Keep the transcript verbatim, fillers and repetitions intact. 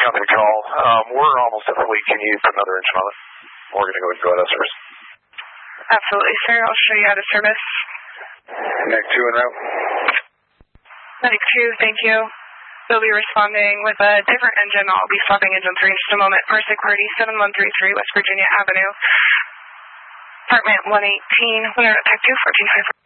copy the call. Um, we're almost at fleet. Can you put another engine on it? We're going to go and go out of service. Absolutely, sir. I'll show you out of service. Neck two en route. Neck two, thank you. They'll be responding with a different engine. I'll be swapping engine three in just a moment. Parsec Party seven one three three, West Virginia Avenue. Apartment one eighteen, winner at Tech two, fourteen five.